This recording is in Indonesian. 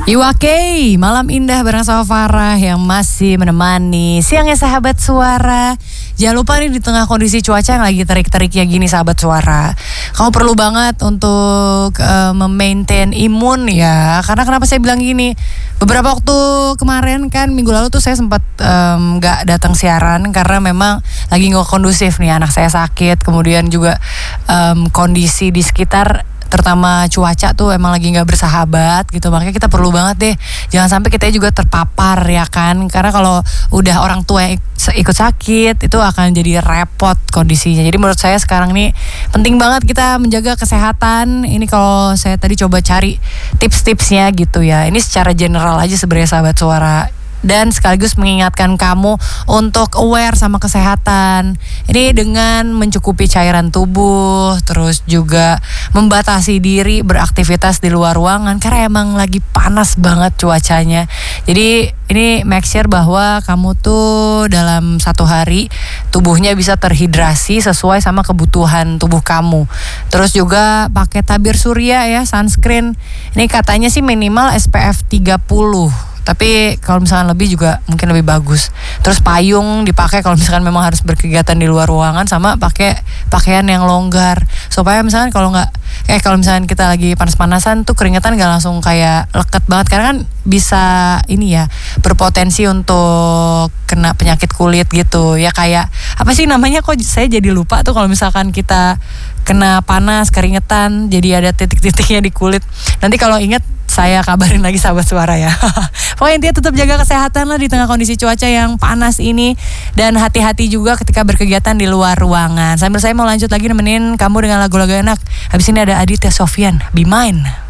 Iwake, malam indah bareng sama Farah yang masih menemani siangnya sahabat suara. Jangan lupa nih di tengah kondisi cuaca yang lagi terik-teriknya gini sahabat suara, kamu perlu banget untuk memaintain imun ya. Karena kenapa saya bilang gini, beberapa waktu kemarin kan minggu lalu tuh saya sempat gak datang siaran karena memang lagi gak kondusif nih, anak saya sakit. Kemudian juga kondisi di sekitar terutama cuaca tuh emang lagi gak bersahabat gitu. Makanya kita perlu banget deh, jangan sampai kita juga terpapar ya kan. Karena kalau udah orang tua yang ikut sakit itu akan jadi repot kondisinya. Jadi menurut saya sekarang nih penting banget kita menjaga kesehatan. Ini kalau saya tadi coba cari tips-tipsnya gitu ya. Ini secara general aja sebenarnya sahabat suara, dan sekaligus mengingatkan kamu untuk aware sama kesehatan. Ini dengan mencukupi cairan tubuh, terus juga membatasi diri beraktivitas di luar ruangan karena emang lagi panas banget cuacanya. Jadi ini make sure bahwa kamu tuh dalam satu hari tubuhnya bisa terhidrasi sesuai sama kebutuhan tubuh kamu. Terus juga pakai tabir surya ya, sunscreen. Ini katanya sih minimal SPF 30. Tapi kalau misalkan lebih juga mungkin lebih bagus. Terus payung dipakai kalau misalkan memang harus berkegiatan di luar ruangan, sama pakai pakaian yang longgar supaya misalkan kalau misalkan kita lagi panas-panasan tuh keringetan gak langsung kayak leket banget, karena kan bisa ini ya, berpotensi untuk kena penyakit kulit gitu ya. Kayak apa sih namanya, kok saya jadi lupa tuh kalau misalkan kita kena panas keringetan jadi ada titik-titiknya di kulit. Nanti kalau ingat saya kabarin lagi sahabat suara ya. Pokoknya intinya tetap jaga kesehatan lah di tengah kondisi cuaca yang panas ini, dan hati-hati juga ketika berkegiatan di luar ruangan. Sambil saya mau lanjut lagi nemenin kamu dengan lagu-lagu enak. Habis ini ada Aditya Sofyan, Be Mine.